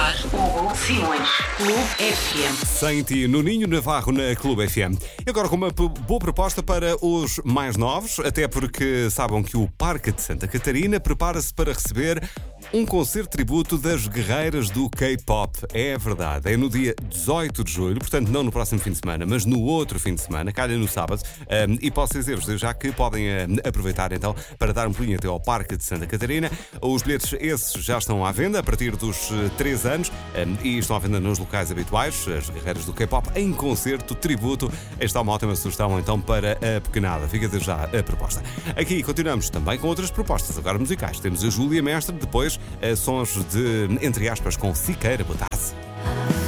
apresentar Hugo Simões. Clube FM. Sem ti, no Ninho Navarro, na Clube FM. E agora com uma boa proposta para os mais novos, até porque sabem que o Parque de Santa Catarina prepara-se para receber um concerto tributo das guerreiras do K-pop. É verdade, é no dia 18 de julho, portanto não no próximo fim de semana, mas no outro fim de semana, calha no sábado, e posso dizer-vos já que podem aproveitar então para dar um pulinho até ao Parque de Santa Catarina. Os bilhetes esses já estão à venda a partir dos 3 anos e estão à venda nos locais habituais, as guerreiras do K-pop em concerto tributo. Esta é uma ótima sugestão então para a pequenada. Fica desde já a proposta. Aqui continuamos também com outras propostas, agora musicais. Temos a Júlia Mestre, depois sons de, entre aspas, com Siqueira. Boa tarde.